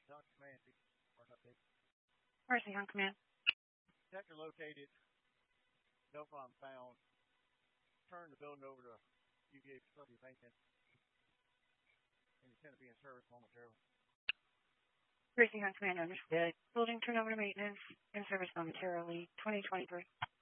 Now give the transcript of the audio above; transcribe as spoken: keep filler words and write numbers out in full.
John Command, or update. Mercy on command. Sector located. No problem found. Turn the building over to U V A facility maintenance. And it's going to be in service momentarily. Mercy on command understood. Building turnover to maintenance and service momentarily. twenty twenty-three.